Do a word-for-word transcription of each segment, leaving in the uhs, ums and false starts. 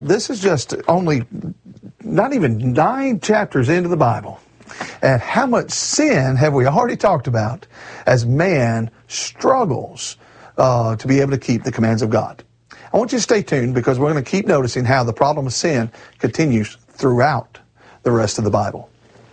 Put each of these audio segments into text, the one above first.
This is just only not even nine chapters into the Bible. And how much sin have we already talked about as man struggles uh, to be able to keep the commands of God. I want you to stay tuned because we're going to keep noticing how the problem of sin continues throughout the rest of the Bible.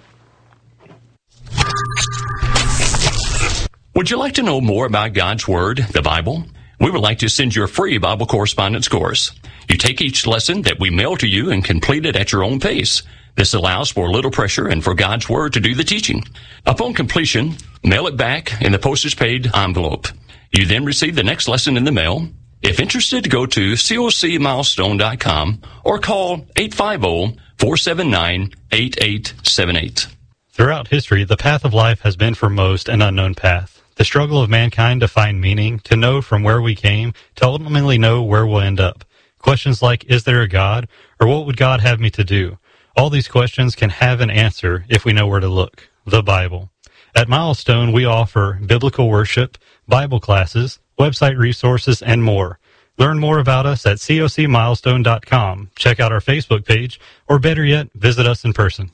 Would you like to know more about God's Word, the Bible? We would like to send you a free Bible correspondence course. You take each lesson that we mail to you and complete it at your own pace. This allows for little pressure and for God's Word to do the teaching. Upon completion, mail it back in the postage-paid envelope. You then receive the next lesson in the mail. If interested, go to C O C milestone dot com or call eight five zero, four seven nine, eight eight seven eight. Throughout history, the path of life has been for most an unknown path. The struggle of mankind to find meaning, to know from where we came, to ultimately know where we'll end up. Questions like, is there a God? Or what would God have me to do? All these questions can have an answer if we know where to look. The Bible. At Milestone, we offer biblical worship, Bible classes, website resources, and more. Learn more about us at C O C milestone dot com. Check out our Facebook page, or better yet, visit us in person.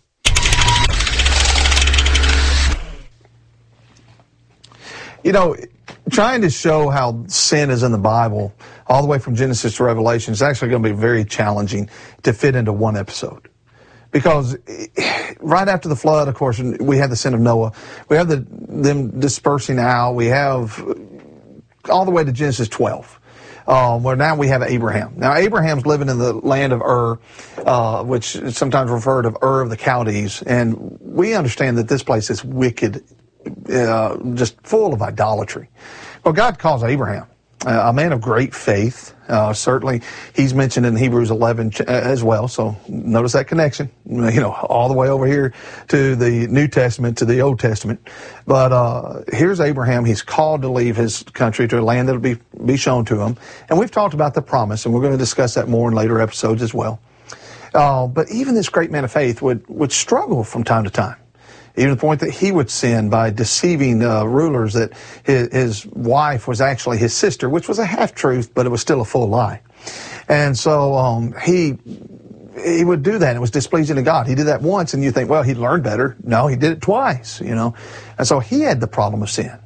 You know, trying to show how sin is in the Bible, all the way from Genesis to Revelation, is actually going to be very challenging to fit into one episode. Because right after the flood, of course, we had the sin of Noah. We have the, them dispersing out. We have all the way to Genesis twelve, um, where now we have Abraham. Now, Abraham's living in the land of Ur, uh, which is sometimes referred to Ur of the Chaldees. And we understand that this place is wicked, uh, just full of idolatry. Well, God calls Abraham uh, a man of great faith. Uh, certainly, he's mentioned in Hebrews eleven as well. So notice that connection, you know, all the way over here to the New Testament, to the Old Testament. But uh, here's Abraham. He's called to leave his country to a land that will be, be shown to him. And we've talked about the promise, and we're going to discuss that more in later episodes as well. Uh, but even this great man of faith would, would struggle from time to time. Even to the point that he would sin by deceiving uh, rulers that his, his wife was actually his sister, which was a half-truth, but it was still a full lie. And so um, he he would do that. It was displeasing to God. He did that once, and you think, well, he learned better. No, he did it twice, you know. And so he had the problem of sin.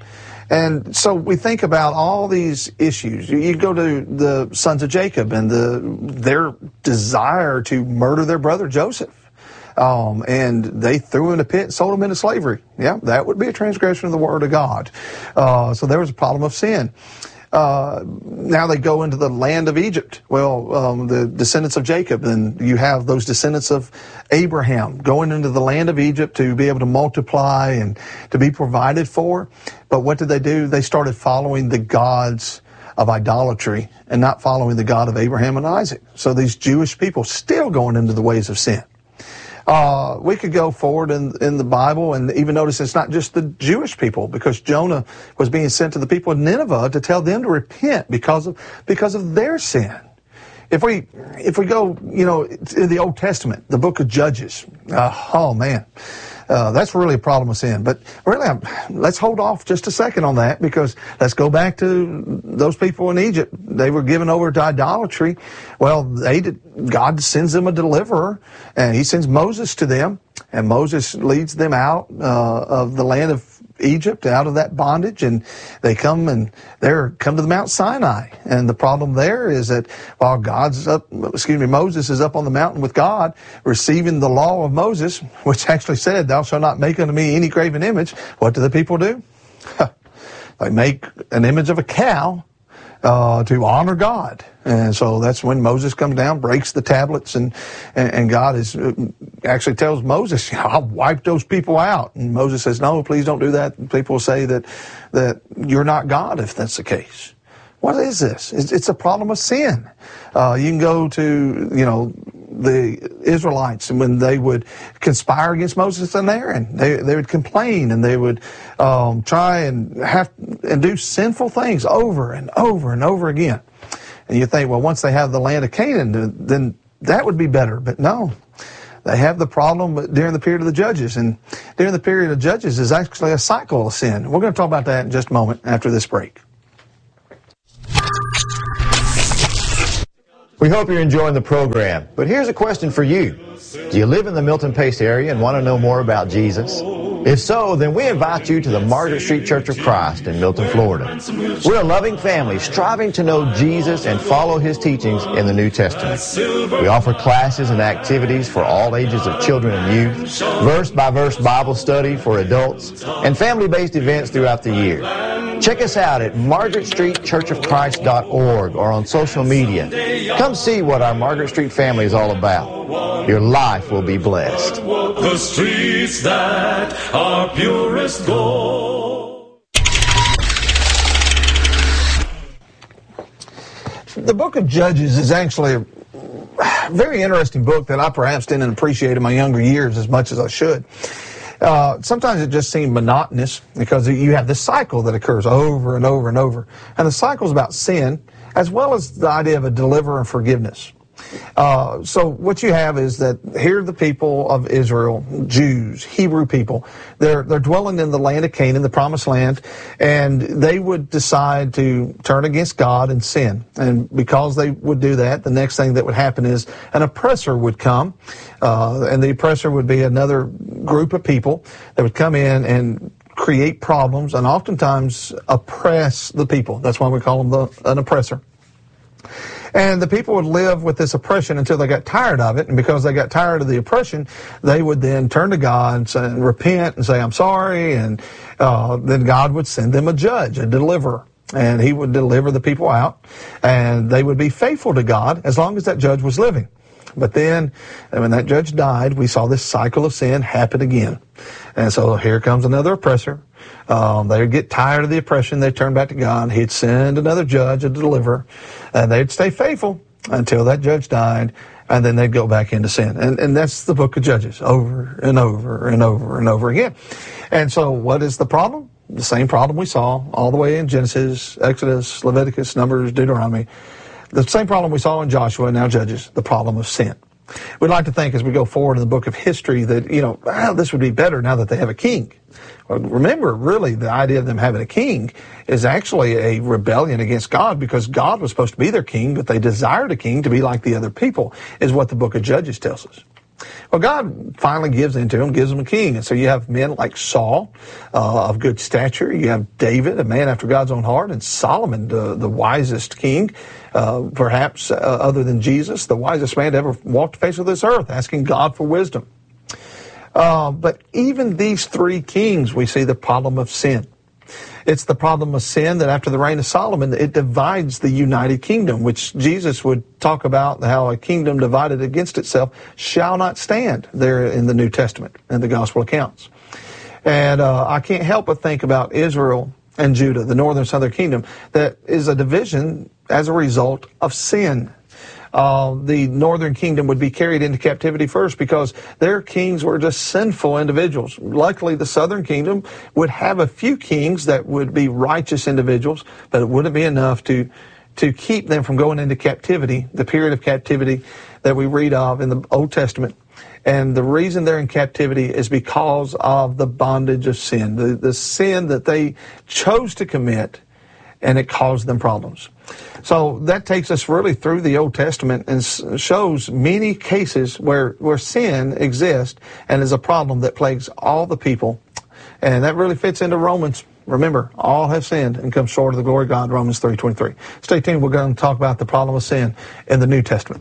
And so we think about all these issues. You, you go to the sons of Jacob and the their desire to murder their brother Joseph. Um, and they threw him in a pit and sold him into slavery. Yeah, that would be a transgression of the word of God. Uh, so there was a problem of sin. Uh, now they go into the land of Egypt. Well, um, the descendants of Jacob, and you have those descendants of Abraham going into the land of Egypt to be able to multiply and to be provided for. But what did they do? They started following the gods of idolatry and not following the God of Abraham and Isaac. So these Jewish people still going into the ways of sin. Uh, we could go forward in, in the Bible and even notice it's not just the Jewish people, because Jonah was being sent to the people of Nineveh to tell them to repent because of, because of their sin. If we, if we go, you know, in the Old Testament, the book of Judges, uh, oh man, uh, that's really a problem of sin. But really, I'm, let's hold off just a second on that, because let's go back to those people in Egypt. They were given over to idolatry. Well, they did, God sends them a deliverer, and he sends Moses to them, and Moses leads them out uh, of the land of Egypt, out of that bondage, and they come and they're come to the Mount Sinai. And the problem there is that while God's up, excuse me, Moses is up on the mountain with God, receiving the law of Moses, which actually said, "Thou shalt not make unto me any graven image." What do the people do? They make an image of a cow uh, to honor God. And so that's when Moses comes down, breaks the tablets, and, and, and God is uh, actually tells Moses, you know, "I'll wipe those people out." And Moses says, "No, please don't do that." And people say that, that you're not God if that's the case. What is this? It's, it's a problem of sin. Uh, you can go to, you know, the Israelites, and when they would conspire against Moses and Aaron, they they would complain, and they would um, try and have and do sinful things over and over and over again. And you think, well, once they have the land of Canaan, then that would be better. But no, they have the problem during the period of the Judges. And during the period of Judges is actually a cycle of sin. We're going to talk about that in just a moment after this break. We hope you're enjoying the program, but here's a question for you. Do you live in the Milton Pace area and want to know more about Jesus? If so, then we invite you to the Margaret Street Church of Christ in Milton, Florida. We're a loving family striving to know Jesus and follow His teachings in the New Testament. We offer classes and activities for all ages of children and youth, verse-by-verse Bible study for adults, and family-based events throughout the year. Check us out at margaret street church of christ dot org or on social media. Come see what our Margaret Street family is all about. Your life will be blessed. Walk the streets that are purest gold. The book of Judges is actually a very interesting book that I perhaps didn't appreciate in my younger years as much as I should. Uh, sometimes it just seemed monotonous because you have this cycle that occurs over and over and over. And the cycle is about sin as well as the idea of a deliverer and forgiveness. Uh, so what you have is that here are the people of Israel, Jews, Hebrew people. They're, they're dwelling in the land of Canaan, the promised land, and they would decide to turn against God and sin. And because they would do that, the next thing that would happen is an oppressor would come, uh, and the oppressor would be another group of people that would come in and create problems and oftentimes oppress the people. That's why we call them the, an oppressor. And the people would live with this oppression until they got tired of it. And because they got tired of the oppression, they would then turn to God and, say, and repent and say, I'm sorry. And uh, then God would send them a judge, a deliverer. And he would deliver the people out. And they would be faithful to God as long as that judge was living. But then, when that judge died, we saw this cycle of sin happen again. And so here comes another oppressor. Um, they would get tired of the oppression. They'd turn back to God. He'd send another judge, a deliverer, and they'd stay faithful until that judge died, and then they'd go back into sin. And, and that's the book of Judges, over and over and over and over again. And so what is the problem? The same problem we saw all the way in Genesis, Exodus, Leviticus, Numbers, Deuteronomy. The same problem we saw in Joshua, now Judges, the problem of sin. We'd like to think as we go forward in the book of history that, you know, well, this would be better now that they have a king. Well, remember, really, the idea of them having a king is actually a rebellion against God because God was supposed to be their king, but they desired a king to be like the other people, is what the book of Judges tells us. Well, God finally gives in to him, gives him a king. And so you have men like Saul, uh, of good stature. You have David, a man after God's own heart, and Solomon, the, the wisest king, uh, perhaps uh, other than Jesus, the wisest man to ever walk the face of this earth, asking God for wisdom. Uh, but even these three kings, we see the problem of sin. It's the problem of sin that after the reign of Solomon, it divides the united kingdom, which Jesus would talk about how a kingdom divided against itself shall not stand there in the New Testament and the gospel accounts. And uh, I can't help but think about Israel and Judah, the northern and southern kingdom, that is a division as a result of sin. Uh, the northern kingdom would be carried into captivity first because their kings were just sinful individuals. Luckily, the southern kingdom would have a few kings that would be righteous individuals, but it wouldn't be enough to to keep them from going into captivity, the period of captivity that we read of in the Old Testament. And the reason they're in captivity is because of the bondage of sin, the, the sin that they chose to commit, and it caused them problems. So that takes us really through the Old Testament and shows many cases where, where sin exists and is a problem that plagues all the people. And that really fits into Romans. Remember, all have sinned and come short of the glory of God, Romans three twenty-three. Stay tuned. We're going to talk about the problem of sin in the New Testament.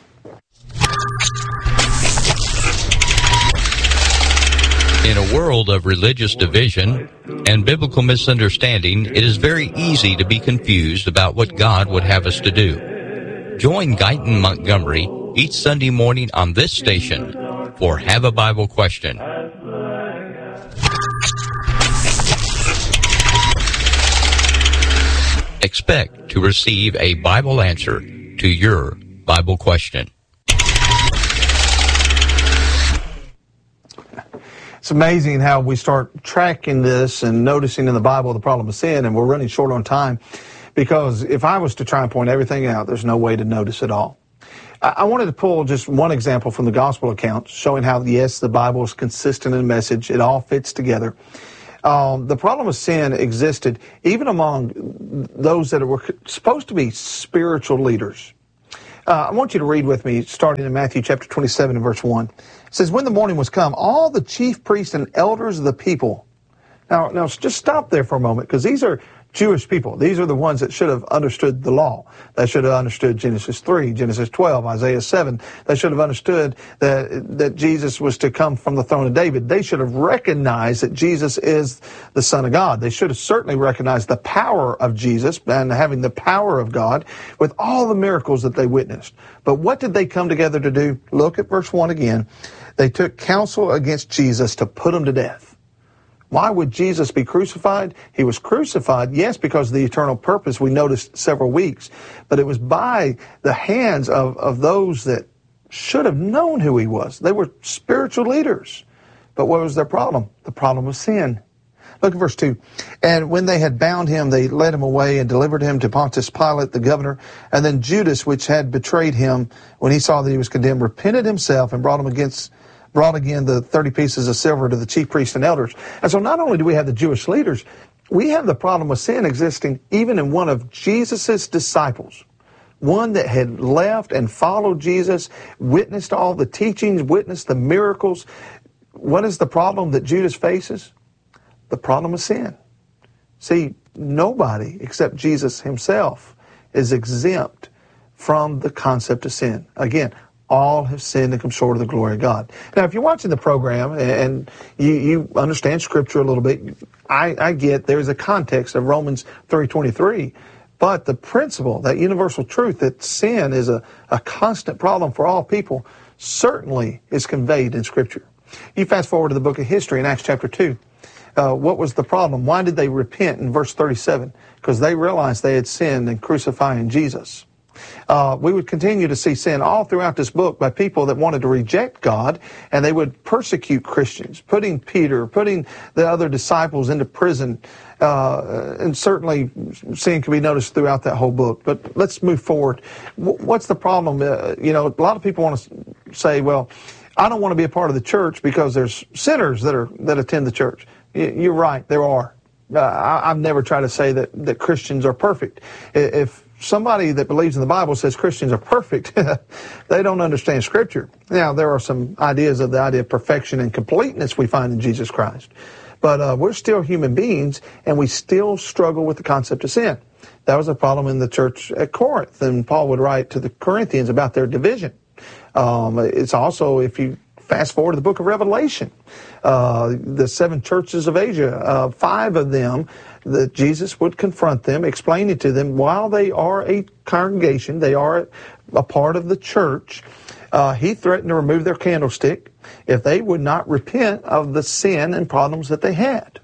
In a world of religious division and biblical misunderstanding, it is very easy to be confused about what God would have us to do. Join Guyton Montgomery each Sunday morning on this station for Have a Bible Question. Expect to receive a Bible answer to your Bible question. It's amazing how we start tracking this and noticing in the Bible the problem of sin, and we're running short on time because if I was to try and point everything out, there's no way to notice it all. I wanted to pull just one example from the gospel accounts showing how, yes, the Bible is consistent in message. It all fits together. Um, the problem of sin existed even among those that were supposed to be spiritual leaders. Uh, I want you to read with me, starting in Matthew chapter twenty-seven and verse one. It says, when the morning was come, all the chief priests and elders of the people. Now, now just stop there for a moment, because these are Jewish people. These are the ones that should have understood the law. They should have understood Genesis three, Genesis twelve, Isaiah seven. They should have understood that, that Jesus was to come from the throne of David. They should have recognized that Jesus is the Son of God. They should have certainly recognized the power of Jesus and having the power of God with all the miracles that they witnessed. But what did they come together to do? Look at verse one again. They took counsel against Jesus to put him to death. Why would Jesus be crucified? He was crucified, yes, because of the eternal purpose we noticed several weeks, but it was by the hands of, of those that should have known who he was. They were spiritual leaders. But what was their problem? The problem was sin. Look at verse two. And when they had bound him, they led him away and delivered him to Pontius Pilate, the governor. And then Judas, which had betrayed him, when he saw that he was condemned, repented himself and brought him against brought again the thirty pieces of silver to the chief priests and elders. And so not only do we have the Jewish leaders, we have the problem of sin existing even in one of Jesus' disciples. One that had left and followed Jesus, witnessed all the teachings, witnessed the miracles. What is the problem that Judas faces? The problem of sin. See, nobody except Jesus himself is exempt from the concept of sin. Again, all have sinned and come short of the glory of God. Now, if you're watching the program and you, you understand Scripture a little bit, I, I get there's a context of Romans three twenty-three, but the principle, that universal truth that sin is a, a constant problem for all people, certainly is conveyed in Scripture. You fast forward to the book of history in Acts chapter two. Uh, what was the problem? Why did they repent in verse thirty-seven? Because they realized they had sinned in crucifying Jesus. Uh, we would continue to see sin all throughout this book by people that wanted to reject God, and they would persecute Christians, putting Peter, putting the other disciples into prison. Uh, and certainly sin can be noticed throughout that whole book. But let's move forward. W- what's the problem? Uh, you know, a lot of people want to say, well, I don't want to be a part of the church because there's sinners that are that attend the church. Y- you're right, there are. Uh, I, I've never tried to say that, that Christians are perfect. If somebody that believes in the Bible says Christians are perfect, they don't understand Scripture. Now, there are some ideas of the idea of perfection and completeness we find in Jesus Christ. But uh, we're still human beings, and we still struggle with the concept of sin. That was a problem in the church at Corinth, and Paul would write to the Corinthians about their division. Um, it's also, if you fast forward to the book of Revelation, uh, the seven churches of Asia, uh, five of them, that Jesus would confront them, explaining to them while they are a congregation, they are a part of the church, uh, he threatened to remove their candlestick if they would not repent of the sin and problems that they had.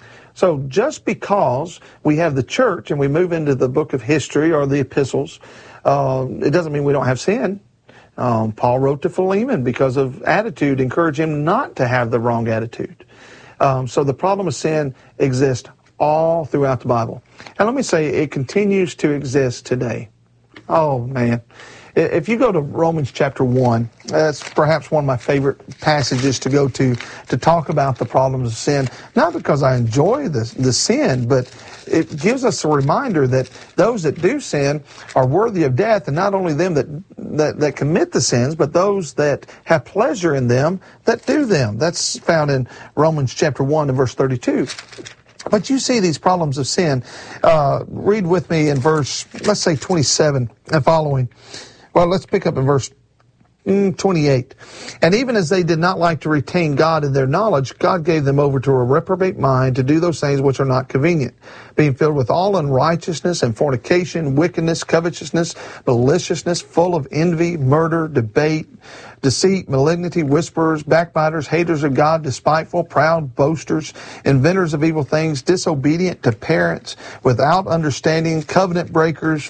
So just because we have the church and we move into the book of history or the epistles, uh, it doesn't mean we don't have sin. Um, Paul wrote to Philemon because of attitude, encourage him not to have the wrong attitude. Um, so the problem of sin exists all throughout the Bible. And let me say, it continues to exist today. Oh, man. If you go to Romans chapter one, that's perhaps one of my favorite passages to go to, to talk about the problems of sin. Not because I enjoy the, the sin, but it gives us a reminder that those that do sin are worthy of death, and not only them that, that, that commit the sins, but those that have pleasure in them that do them. That's found in Romans chapter one and verse thirty-two. But you see these problems of sin. Uh, read with me in verse, let's say twenty-seven and following. Well, let's pick up in verse twenty-eight. And even as they did not like to retain God in their knowledge, God gave them over to a reprobate mind to do those things which are not convenient, being filled with all unrighteousness and fornication, wickedness, covetousness, maliciousness, full of envy, murder, debate, deceit, malignity, whisperers, backbiters, haters of God, despiteful, proud, boasters, inventors of evil things, disobedient to parents, without understanding, covenant breakers.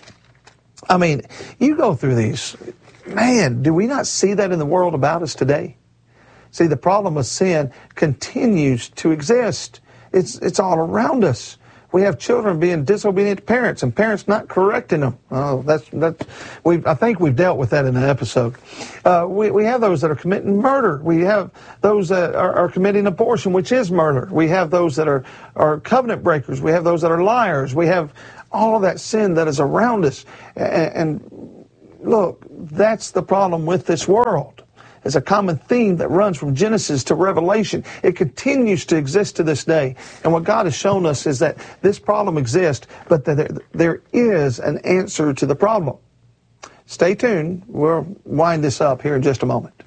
I mean, you go through these. Man, do we not see that in the world about us today? See, the problem of sin continues to exist. It's it's all around us. We have children being disobedient to parents, and parents not correcting them. Oh, that's that's. We I think we've dealt with that in an episode. Uh, we we have those that are committing murder. We have those that are, are committing abortion, which is murder. We have those that are are covenant breakers. We have those that are liars. We have all of that sin that is around us, and. and look, that's the problem with this world. It's a common theme that runs from Genesis to Revelation. It continues to exist to this day. And what God has shown us is that this problem exists, but that there, there is an answer to the problem. Stay tuned. We'll wind this up here in just a moment.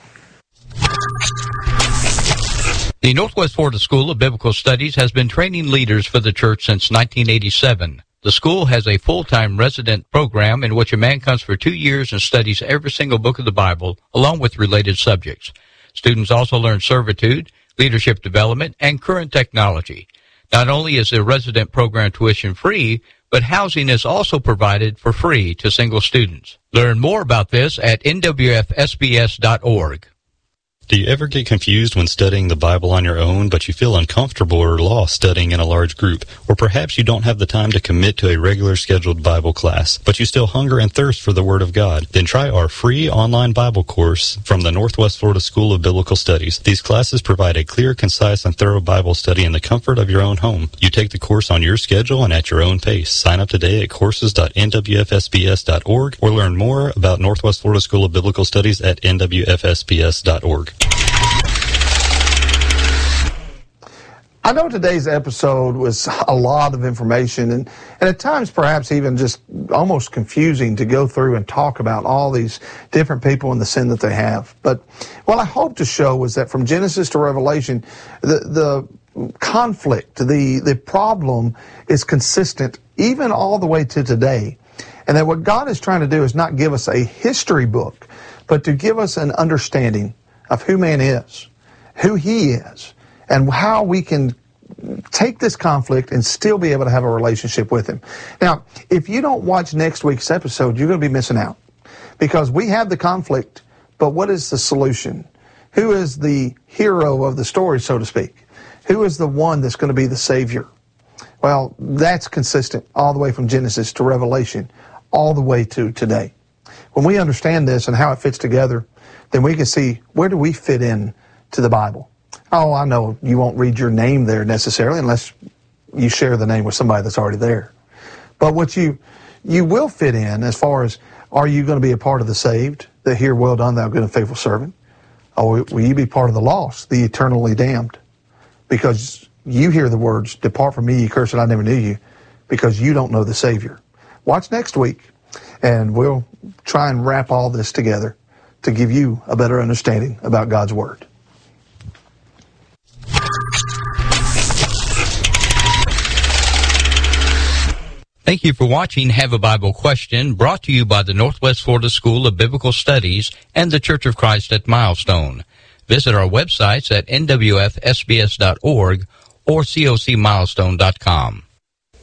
The Northwest Florida School of Biblical Studies has been training leaders for the church since nineteen eighty-seven. The school has a full-time resident program in which a man comes for two years and studies every single book of the Bible, along with related subjects. Students also learn servitude, leadership development, and current technology. Not only is the resident program tuition free, but housing is also provided for free to single students. Learn more about this at N W F S B S dot org. Do you ever get confused when studying the Bible on your own, but you feel uncomfortable or lost studying in a large group? Or perhaps you don't have the time to commit to a regular scheduled Bible class, but you still hunger and thirst for the Word of God? Then try our free online Bible course from the Northwest Florida School of Biblical Studies. These classes provide a clear, concise, and thorough Bible study in the comfort of your own home. You take the course on your schedule and at your own pace. Sign up today at courses dot N W F S B S dot org or learn more about Northwest Florida School of Biblical Studies at N W F S B S dot org. I know today's episode was a lot of information and, and at times perhaps even just almost confusing to go through and talk about all these different people and the sin that they have. But what I hope to show was that from Genesis to Revelation, the, the conflict, the, the problem is consistent even all the way to today. And that what God is trying to do is not give us a history book, but to give us an understanding of who man is, who he is, and how we can take this conflict and still be able to have a relationship with him. Now, if you don't watch next week's episode, you're going to be missing out. Because we have the conflict, but what is the solution? Who is the hero of the story, so to speak? Who is the one that's going to be the Savior? Well, that's consistent all the way from Genesis to Revelation, all the way to today. When we understand this and how it fits together, then we can see where do we fit in to the Bible. Oh, I know you won't read your name there necessarily unless you share the name with somebody that's already there. But what you you will fit in as far as, are you going to be a part of the saved, that hear, well done, thou good and faithful servant? Or will you be part of the lost, the eternally damned? Because you hear the words, depart from me, ye cursed, I never knew you, because you don't know the Savior. Watch next week, and we'll try and wrap all this together to give you a better understanding about God's Word. Thank you for watching Have a Bible Question, brought to you by the Northwest Florida School of Biblical Studies and the Church of Christ at Milestone. Visit our websites at N W F S B S dot org or C O C milestone dot com.